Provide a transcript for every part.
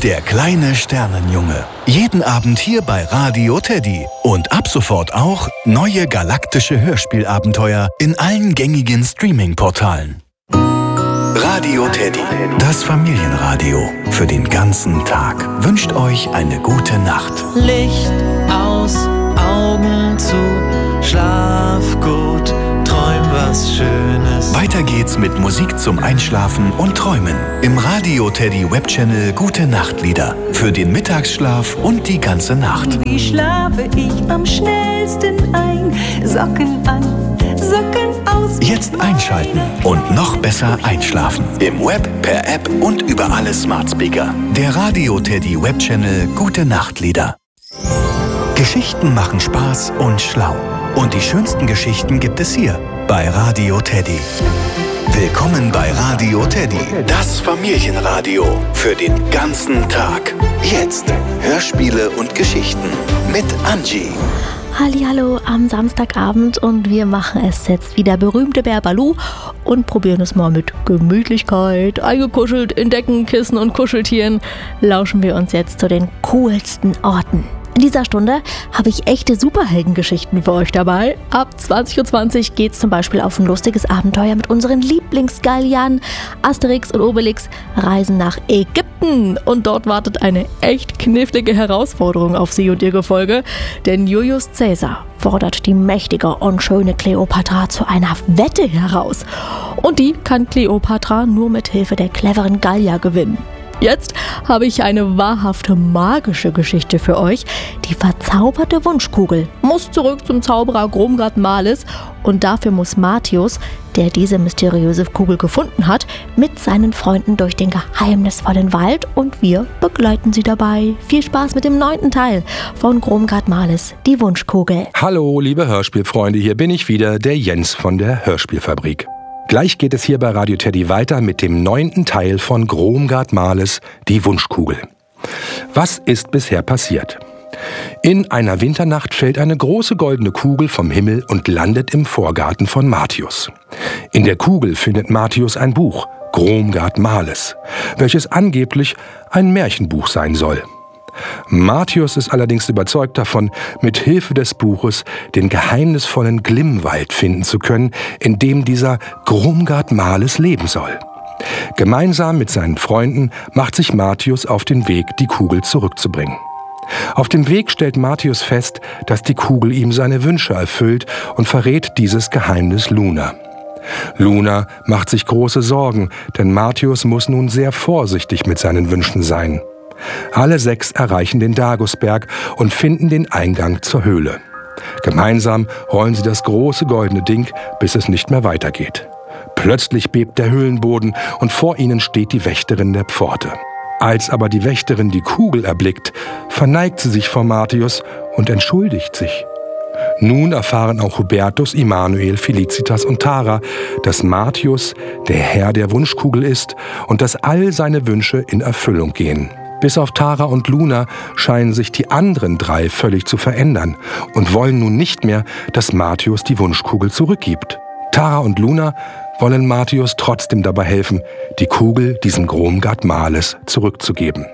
der kleine Sternenjunge. Jeden Abend hier bei Radio Teddy. Und ab sofort auch neue galaktische Hörspielabenteuer in allen gängigen Streaming-Portalen. Radio Teddy, das Familienradio für den ganzen Tag, wünscht euch eine gute Nacht. Licht aus, Augen zu, schlaf gut, träum was Schönes. Weiter geht's mit Musik zum Einschlafen und Träumen im Radio Teddy Webchannel Gute Nachtlieder für den Mittagsschlaf und die ganze Nacht. Wie schlafe ich am schnellsten ein? Socken an, Socken aus. Jetzt einschalten und noch besser einschlafen. Im Web, per App und über alle Smart Speaker. Der Radio Teddy Webchannel Gute Nachtlieder. Geschichten machen Spaß und schlau. Und die schönsten Geschichten gibt es hier bei Radio Teddy. Willkommen bei Radio Teddy, das Familienradio für den ganzen Tag. Jetzt Hörspiele und Geschichten mit Angie. Hallihallo am Samstagabend und wir machen es jetzt wie der berühmte Bär Balu und probieren es mal mit Gemütlichkeit. Eingekuschelt in Decken, Kissen und Kuscheltieren lauschen wir uns jetzt zu den coolsten Orten. In dieser Stunde habe ich echte Superheldengeschichten für euch dabei. Ab 20.20 Uhr geht es zum Beispiel auf ein lustiges Abenteuer mit unseren Lieblingsgallianen. Asterix und Obelix reisen nach Ägypten und dort wartet eine echt knifflige Herausforderung auf sie und ihr Gefolge. Denn Julius Caesar fordert die mächtige und schöne Kleopatra zu einer Wette heraus. Und die kann Kleopatra nur mit Hilfe der cleveren Gallier gewinnen. Jetzt habe ich eine wahrhafte magische Geschichte für euch. Die verzauberte Wunschkugel muss zurück zum Zauberer Gromgard Malis und dafür muss Martius, der diese mysteriöse Kugel gefunden hat, mit seinen Freunden durch den geheimnisvollen Wald und wir begleiten sie dabei. Viel Spaß mit dem 9. Teil von Gromgard Malis, die Wunschkugel. Hallo, liebe Hörspielfreunde, hier bin ich wieder, der Jens von der Hörspielfabrik. Gleich geht es hier bei Radio Teddy weiter mit dem 9. Teil von Gromgard Malis, die Wunschkugel. Was ist bisher passiert? In einer Winternacht fällt eine große goldene Kugel vom Himmel und landet im Vorgarten von Martius. In der Kugel findet Martius ein Buch, Gromgard Malis, welches angeblich ein Märchenbuch sein soll. Martius ist allerdings überzeugt davon, mit Hilfe des Buches den geheimnisvollen Glimmwald finden zu können, in dem dieser Gromgard Malis leben soll. Gemeinsam mit seinen Freunden macht sich Martius auf den Weg, die Kugel zurückzubringen. Auf dem Weg stellt Martius fest, dass die Kugel ihm seine Wünsche erfüllt und verrät dieses Geheimnis Luna. Luna macht sich große Sorgen, denn Martius muss nun sehr vorsichtig mit seinen Wünschen sein. Alle 6 erreichen den Dagusberg und finden den Eingang zur Höhle. Gemeinsam rollen sie das große goldene Ding, bis es nicht mehr weitergeht. Plötzlich bebt der Höhlenboden und vor ihnen steht die Wächterin der Pforte. Als aber die Wächterin die Kugel erblickt, verneigt sie sich vor Martius und entschuldigt sich. Nun erfahren auch Hubertus, Immanuel, Felicitas und Tara, dass Martius der Herr der Wunschkugel ist und dass all seine Wünsche in Erfüllung gehen. Bis auf Tara und Luna scheinen sich die anderen 3 völlig zu verändern und wollen nun nicht mehr, dass Martius die Wunschkugel zurückgibt. Tara und Luna wollen Martius trotzdem dabei helfen, die Kugel diesem Gromgard Malis zurückzugeben.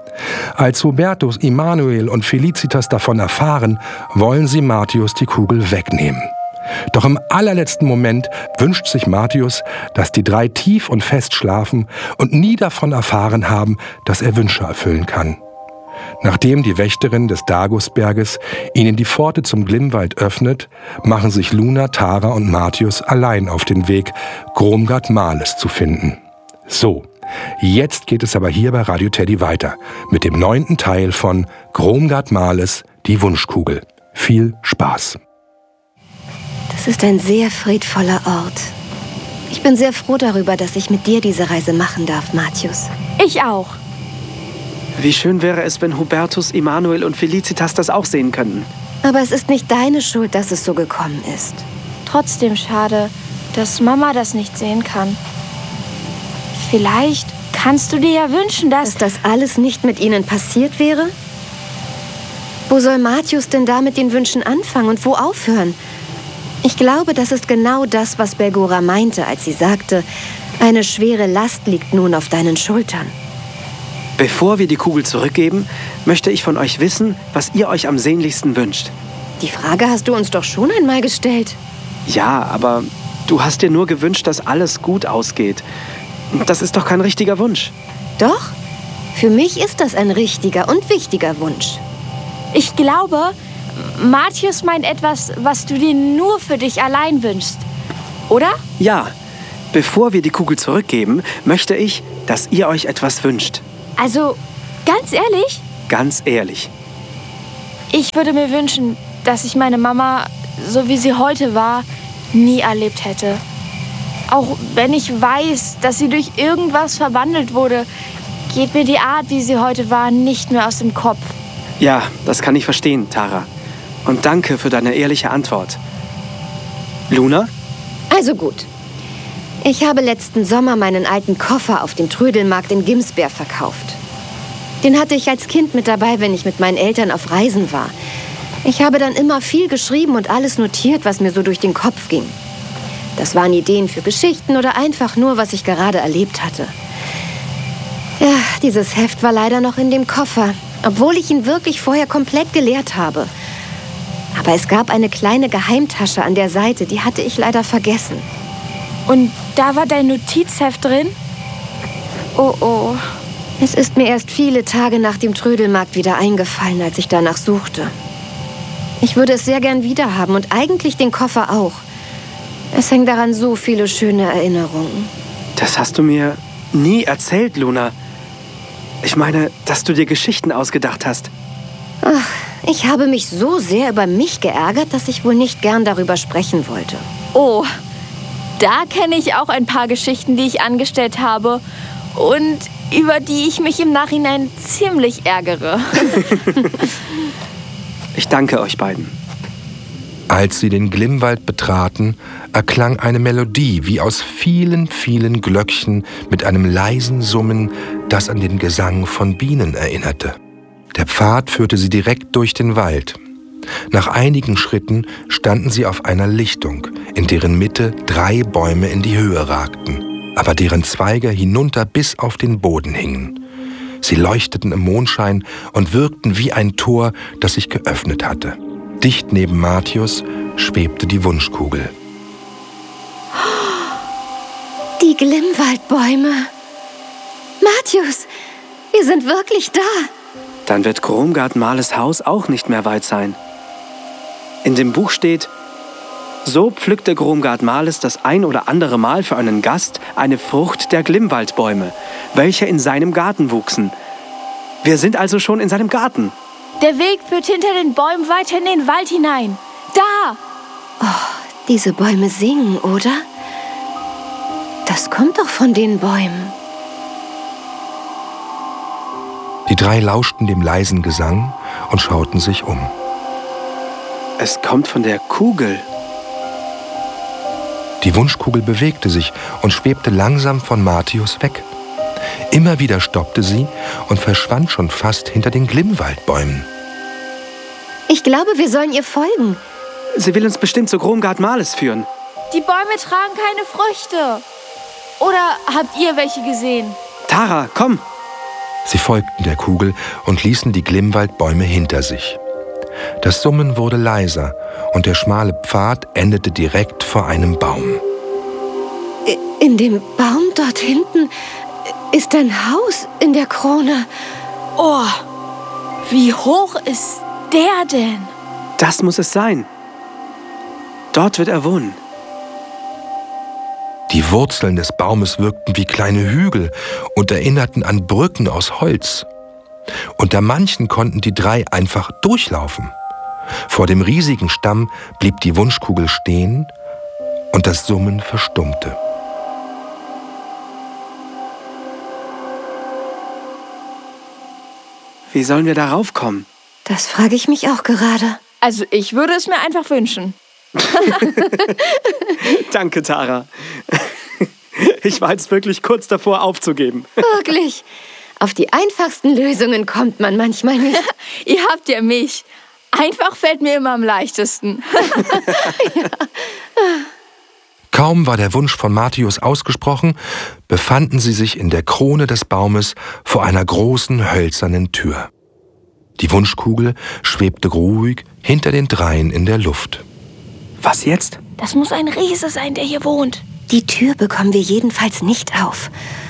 Als Hubertus, Immanuel und Felicitas davon erfahren, wollen sie Martius die Kugel wegnehmen. Doch im allerletzten Moment wünscht sich Martius, dass die 3 tief und fest schlafen und nie davon erfahren haben, dass er Wünsche erfüllen kann. Nachdem die Wächterin des Dagusberges ihnen die Pforte zum Glimmwald öffnet, machen sich Luna, Tara und Martius allein auf den Weg, Gromgard Malis zu finden. So, jetzt geht es aber hier bei Radio Teddy weiter mit dem 9. Teil von Gromgard Malis, die Wunschkugel. Viel Spaß! Es ist ein sehr friedvoller Ort. Ich bin sehr froh darüber, dass ich mit dir diese Reise machen darf, Martius. Ich auch. Wie schön wäre es, wenn Hubertus, Immanuel und Felicitas das auch sehen könnten. Aber es ist nicht deine Schuld, dass es so gekommen ist. Trotzdem schade, dass Mama das nicht sehen kann. Vielleicht kannst du dir ja wünschen, dass das alles nicht mit ihnen passiert wäre? Wo soll Martius denn da mit den Wünschen anfangen und wo aufhören? Ich glaube, das ist genau das, was Belgora meinte, als sie sagte, eine schwere Last liegt nun auf deinen Schultern. Bevor wir die Kugel zurückgeben, möchte ich von euch wissen, was ihr euch am sehnlichsten wünscht. Die Frage hast du uns doch schon einmal gestellt. Ja, aber du hast dir nur gewünscht, dass alles gut ausgeht. Das ist doch kein richtiger Wunsch. Doch, für mich ist das ein richtiger und wichtiger Wunsch. Ich glaube, Mathius meint etwas, was du dir nur für dich allein wünschst. Oder? Ja, bevor wir die Kugel zurückgeben, möchte ich, dass ihr euch etwas wünscht. Also, ganz ehrlich? Ganz ehrlich. Ich würde mir wünschen, dass ich meine Mama, so wie sie heute war, nie erlebt hätte. Auch wenn ich weiß, dass sie durch irgendwas verwandelt wurde, geht mir die Art, wie sie heute war, nicht mehr aus dem Kopf. Ja, das kann ich verstehen, Tara. Und danke für deine ehrliche Antwort. Luna? Also gut. Ich habe letzten Sommer meinen alten Koffer auf dem Trödelmarkt in Gimsberg verkauft. Den hatte ich als Kind mit dabei, wenn ich mit meinen Eltern auf Reisen war. Ich habe dann immer viel geschrieben und alles notiert, was mir so durch den Kopf ging. Das waren Ideen für Geschichten oder einfach nur, was ich gerade erlebt hatte. Ja, dieses Heft war leider noch in dem Koffer, obwohl ich ihn wirklich vorher komplett geleert habe. Aber es gab eine kleine Geheimtasche an der Seite, die hatte ich leider vergessen. Und da war dein Notizheft drin? Oh, oh. Es ist mir erst viele Tage nach dem Trödelmarkt wieder eingefallen, als ich danach suchte. Ich würde es sehr gern wiederhaben und eigentlich den Koffer auch. Es hängen daran so viele schöne Erinnerungen. Das hast du mir nie erzählt, Luna. Ich meine, dass du dir Geschichten ausgedacht hast. Ach, ich habe mich so sehr über mich geärgert, dass ich wohl nicht gern darüber sprechen wollte. Oh, da kenne ich auch ein paar Geschichten, die ich angestellt habe und über die ich mich im Nachhinein ziemlich ärgere. Ich danke euch beiden. Als sie den Glimmwald betraten, erklang eine Melodie wie aus vielen, vielen Glöckchen mit einem leisen Summen, das an den Gesang von Bienen erinnerte. Der Pfad führte sie direkt durch den Wald. Nach einigen Schritten standen sie auf einer Lichtung, in deren Mitte 3 Bäume in die Höhe ragten, aber deren Zweige hinunter bis auf den Boden hingen. Sie leuchteten im Mondschein und wirkten wie ein Tor, das sich geöffnet hatte. Dicht neben Mathius schwebte die Wunschkugel. Die Glimmwaldbäume. Mathius, wir sind wirklich da. Dann wird Gromgard Males Haus auch nicht mehr weit sein. In dem Buch steht: So pflückte Gromgard Males das ein oder andere Mal für einen Gast eine Frucht der Glimmwaldbäume, welche in seinem Garten wuchsen. Wir sind also schon in seinem Garten. Der Weg führt hinter den Bäumen weiter in den Wald hinein. Da! Oh, diese Bäume singen, oder? Das kommt doch von den Bäumen. Die 3 lauschten dem leisen Gesang und schauten sich um. Es kommt von der Kugel. Die Wunschkugel bewegte sich und schwebte langsam von Mathius weg. Immer wieder stoppte sie und verschwand schon fast hinter den Glimmwaldbäumen. Ich glaube, wir sollen ihr folgen. Sie will uns bestimmt zu Gromgard Males führen. Die Bäume tragen keine Früchte. Oder habt ihr welche gesehen? Tara, komm! Sie folgten der Kugel und ließen die Glimmwaldbäume hinter sich. Das Summen wurde leiser und der schmale Pfad endete direkt vor einem Baum. In dem Baum dort hinten ist ein Haus in der Krone. Oh, wie hoch ist der denn? Das muss es sein. Dort wird er wohnen. Die Wurzeln des Baumes wirkten wie kleine Hügel und erinnerten an Brücken aus Holz. Unter manchen konnten die 3 einfach durchlaufen. Vor dem riesigen Stamm blieb die Wunschkugel stehen und das Summen verstummte. Wie sollen wir darauf kommen? Das frage ich mich auch gerade. Also ich würde es mir einfach wünschen. Danke, Tara. Ich war jetzt wirklich kurz davor aufzugeben. Wirklich. Auf die einfachsten Lösungen kommt man manchmal nicht. Ihr habt ja mich. Einfach fällt mir immer am leichtesten. Ja. Kaum war der Wunsch von Matthäus ausgesprochen, befanden sie sich in der Krone des Baumes vor einer großen hölzernen Tür. Die Wunschkugel schwebte ruhig hinter den dreien in der Luft. Was jetzt? Das muss ein Riese sein, der hier wohnt. Die Tür bekommen wir jedenfalls nicht auf.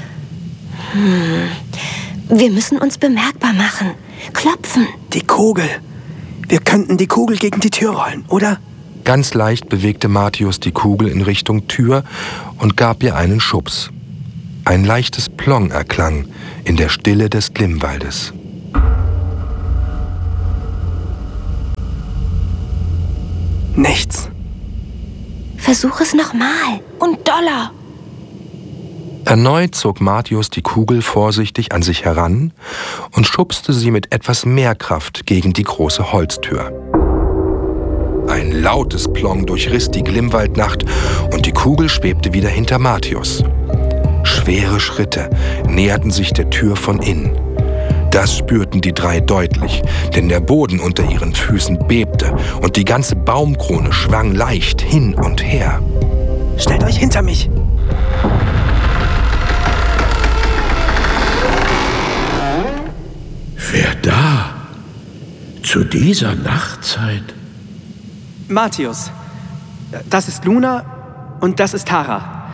Wir müssen uns bemerkbar machen. Klopfen. Die Kugel. Wir könnten die Kugel gegen die Tür rollen, oder? Ganz leicht bewegte Matthäus die Kugel in Richtung Tür und gab ihr einen Schubs. Ein leichtes Plong erklang in der Stille des Glimmwaldes. Nichts. Versuch es nochmal. Und doller. Erneut zog Matthäus die Kugel vorsichtig an sich heran und schubste sie mit etwas mehr Kraft gegen die große Holztür. Ein lautes Plong durchriss die Glimmwaldnacht und die Kugel schwebte wieder hinter Matthäus. Schwere Schritte näherten sich der Tür von innen. Das spürten die drei deutlich, denn der Boden unter ihren Füßen bebte und die ganze Baumkrone schwang leicht hin und her. Stellt euch hinter mich! Wer da? Zu dieser Nachtzeit? Matthäus, das ist Luna und das ist Tara.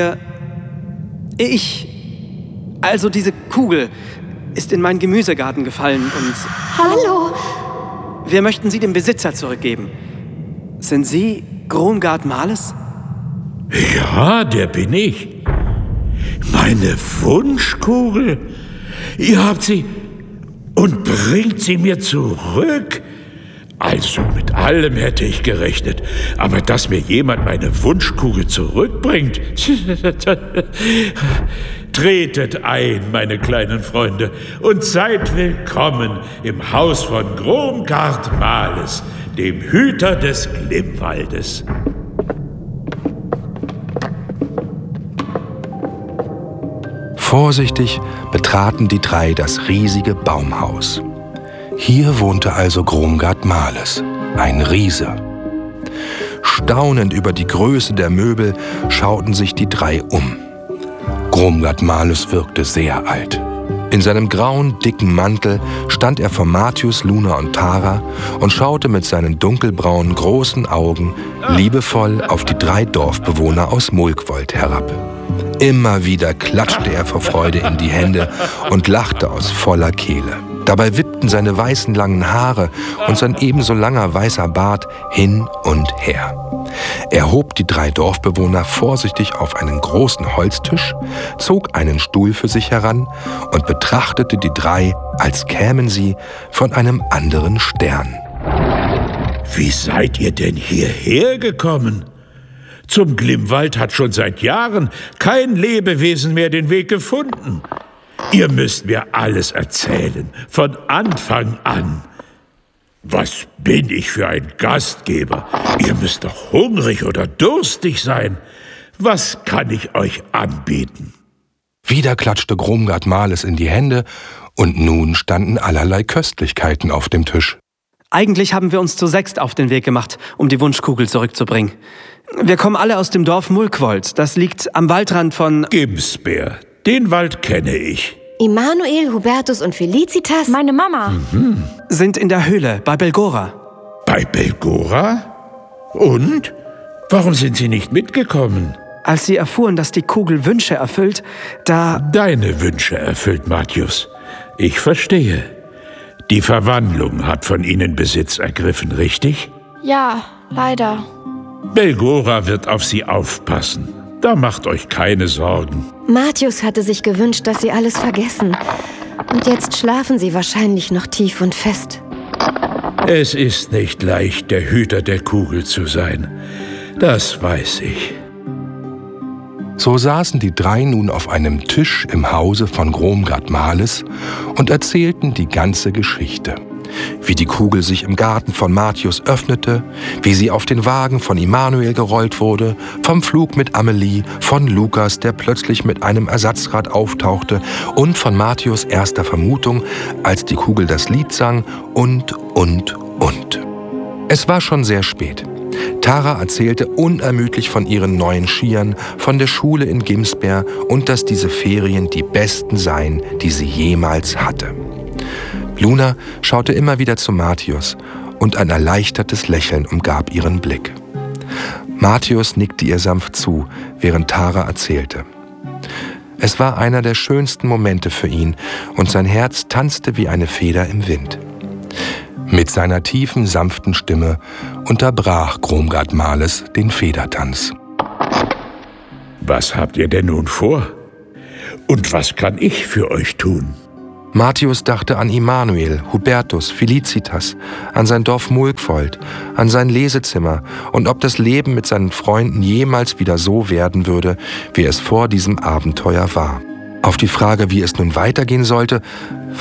Also diese Kugel ist in meinen Gemüsegarten gefallen und... Hallo? Wir möchten sie dem Besitzer zurückgeben. Sind Sie Gromgard Males? Ja, der bin ich. Meine Wunschkugel? Ihr habt sie und bringt sie mir zurück? Also mit allem hätte ich gerechnet, aber dass mir jemand meine Wunschkugel zurückbringt. Tretet ein, meine kleinen Freunde, und seid willkommen im Haus von Gromgard Males, dem Hüter des Glimmwaldes. Vorsichtig betraten die drei das riesige Baumhaus. Hier wohnte also Gromgard Males, ein Riese. Staunend über die Größe der Möbel schauten sich die drei um. Gromgard Males wirkte sehr alt. In seinem grauen, dicken Mantel stand er vor Matthäus, Luna und Tara und schaute mit seinen dunkelbraunen, großen Augen liebevoll auf die drei Dorfbewohner aus Mulkwold herab. Immer wieder klatschte er vor Freude in die Hände und lachte aus voller Kehle. Dabei wippten seine weißen langen Haare und sein ebenso langer weißer Bart hin und her. Er hob die drei Dorfbewohner vorsichtig auf einen großen Holztisch, zog einen Stuhl für sich heran und betrachtete die drei, als kämen sie von einem anderen Stern. Wie seid ihr denn hierher gekommen? Zum Glimmwald hat schon seit Jahren kein Lebewesen mehr den Weg gefunden. Ihr müsst mir alles erzählen, von Anfang an. Was bin ich für ein Gastgeber? Ihr müsst doch hungrig oder durstig sein. Was kann ich euch anbieten? Wieder klatschte Gromgard Males in die Hände und nun standen allerlei Köstlichkeiten auf dem Tisch. Eigentlich haben wir uns zu sechst auf den Weg gemacht, um die Wunschkugel zurückzubringen. Wir kommen alle aus dem Dorf Mulkwold. Das liegt am Waldrand von... Gimsbeer. Den Wald kenne ich. Immanuel, Hubertus und Felicitas, Meine Mama. sind in der Höhle bei Belgora. Bei Belgora? Und? Warum sind Sie nicht mitgekommen? Als sie erfuhren, dass die Kugel Wünsche erfüllt, Deine Wünsche erfüllt, Matthäus. Ich verstehe. Die Verwandlung hat von Ihnen Besitz ergriffen, richtig? Ja, leider. Belgora wird auf Sie aufpassen. Da macht euch keine Sorgen. Matthäus hatte sich gewünscht, dass sie alles vergessen. Und jetzt schlafen sie wahrscheinlich noch tief und fest. Es ist nicht leicht, der Hüter der Kugel zu sein. Das weiß ich. So saßen die drei nun auf einem Tisch im Hause von Gromgard Males und erzählten die ganze Geschichte. Wie die Kugel sich im Garten von Matthäus öffnete, wie sie auf den Wagen von Immanuel gerollt wurde, vom Flug mit Amelie, von Lukas, der plötzlich mit einem Ersatzrad auftauchte, und von Matthäus erster Vermutung, als die Kugel das Lied sang, und. Es war schon sehr spät. Tara erzählte unermüdlich von ihren neuen Skiern, von der Schule in Gimsberg und dass diese Ferien die besten seien, die sie jemals hatte. Luna schaute immer wieder zu Matthäus und ein erleichtertes Lächeln umgab ihren Blick. Matthäus nickte ihr sanft zu, während Tara erzählte. Es war einer der schönsten Momente für ihn und sein Herz tanzte wie eine Feder im Wind. Mit seiner tiefen, sanften Stimme unterbrach Gromgard Males den Federtanz. Was habt ihr denn nun vor? Und was kann ich für euch tun? Matthäus dachte an Immanuel, Hubertus, Felicitas, an sein Dorf Mulkvold, an sein Lesezimmer und ob das Leben mit seinen Freunden jemals wieder so werden würde, wie es vor diesem Abenteuer war. Auf die Frage, wie es nun weitergehen sollte,